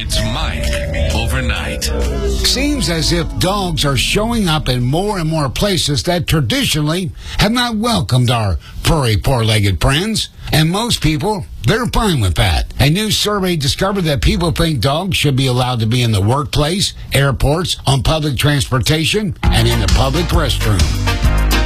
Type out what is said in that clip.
It's Mike Overnight. Seems as if dogs are showing up in more and more places that traditionally have not welcomed our furry, four-legged friends. And most people, they're fine with that. A new survey discovered that people think dogs should be allowed to be in the workplace, airports, on public transportation, and in the public restroom.